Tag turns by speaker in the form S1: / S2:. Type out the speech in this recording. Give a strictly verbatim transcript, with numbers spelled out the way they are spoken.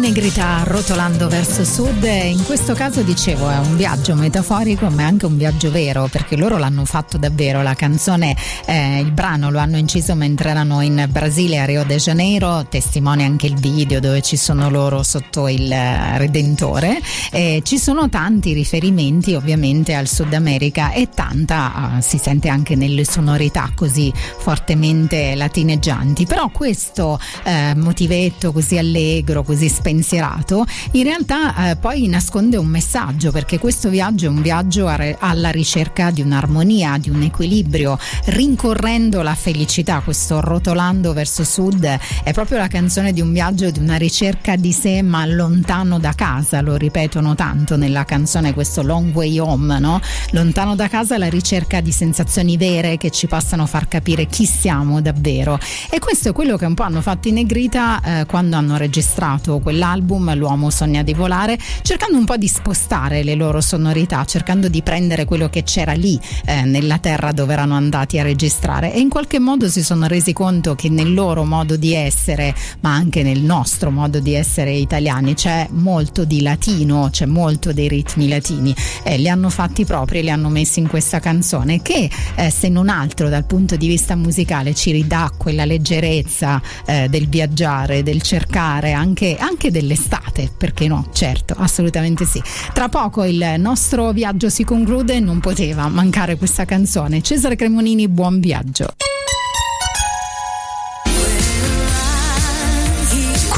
S1: Negrità rotolando verso sud, in questo caso dicevo è un viaggio metaforico ma è anche un viaggio vero, perché loro l'hanno fatto davvero. La canzone, eh, il brano lo hanno inciso mentre erano in Brasile, a Rio de Janeiro, testimonia anche il video dove ci sono loro sotto il Redentore. Eh, ci sono tanti riferimenti ovviamente al Sud America e tanta uh, si sente anche nelle sonorità così fortemente latineggianti, però questo eh, motivetto così allegro, così spensierato, in realtà eh, poi nasconde un messaggio, perché questo viaggio è un viaggio a re- alla ricerca di un'armonia, di un equilibrio, rincorrendo la felicità. Questo rotolando verso sud è proprio la canzone di un viaggio, di una ricerca di sé ma lontano da casa, lo ripetono tanto nella canzone, questo long way home, no? Lontano da casa, la ricerca di sensazioni vere che ci possano far capire chi siamo davvero. E questo è quello che un po' hanno fatto in Negrita eh, quando hanno registrato quell'album L'uomo sogna di volare, cercando un po' di spostare le loro sonorità, cercando di prendere quello che c'era lì eh, nella terra dove erano andati a registrare, e in qualche modo si sono resi conto che nel loro modo di essere, ma anche nel nostro modo di essere italiani, c'è molto di latino, c'è molto dei ritmi latini, e li hanno fatti propri, li hanno messi in questa canzone che eh, se non altro dal punto di vista musicale ci ridà quella leggerezza eh, del viaggiare, del cercare anche anche dell'estate, perché no? Certo, assolutamente sì. Tra poco il nostro viaggio si conclude, non poteva mancare questa canzone. Cesare Cremonini, buon viaggio.